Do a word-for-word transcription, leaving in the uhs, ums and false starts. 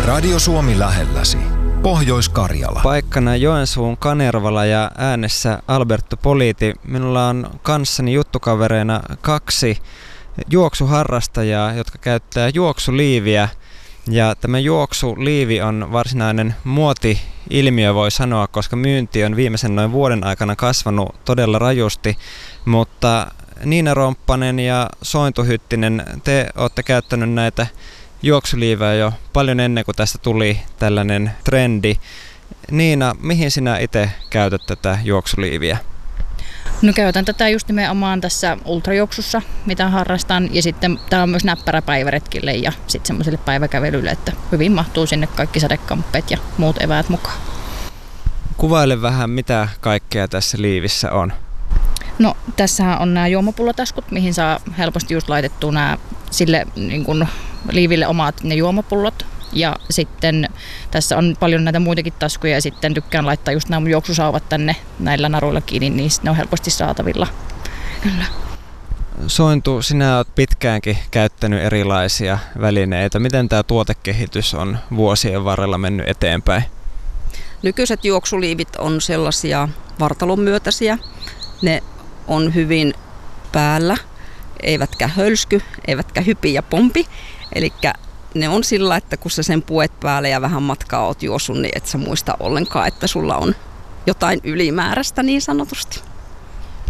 Radio Suomi lähelläsi. Pohjois-Karjala. Paikkana Joensuun Kanervala ja äänessä Alberto Politi. Minulla on kanssani juttukavereina kaksi juoksuharrastajaa, jotka käyttää juoksuliiviä. Ja tämä juoksuliivi on varsinainen muoti-ilmiö, voi sanoa, koska myynti on viimeisen noin vuoden aikana kasvanut todella rajusti. Mutta Niina Romppanen ja Sointu Hyttinen, te olette käyttänyt näitä juoksuliivejä jo paljon ennen kuin tästä tuli tällainen trendi. Niina, mihin sinä itse käytät tätä juoksuliiviä? No käytän tätä just nimenomaan tässä ultrajuoksussa, mitä harrastan. Ja sitten tää on myös näppärä päiväretkille ja sitten semmoiselle päiväkävelylle, että hyvin mahtuu sinne kaikki sadekamppeet ja muut eväät mukaan. Kuvaile vähän, mitä kaikkea tässä liivissä on. No tässähän on nämä juomapullotaskut, mihin saa helposti just laitettua nämä sille niin kuin liiville omat ne juomapullot. Ja sitten tässä on paljon näitä muitakin taskuja ja sitten tykkään laittaa just nämä juoksusauvat tänne näillä naruilla kiinni, niin ne on helposti saatavilla. Kyllä. Sointu, sinä olet pitkäänkin käyttänyt erilaisia välineitä. Miten tämä tuotekehitys on vuosien varrella mennyt eteenpäin? Nykyiset juoksuliivit on sellaisia vartalon myötäisiä. Ne on hyvin päällä, eivätkä hölsky, eivätkä hypi ja pompi. Elikkä ne on sillä, että kun sä sen puet päälle ja vähän matkaa oot juossut, niin et sä muista ollenkaan, että sulla on jotain ylimääräistä niin sanotusti.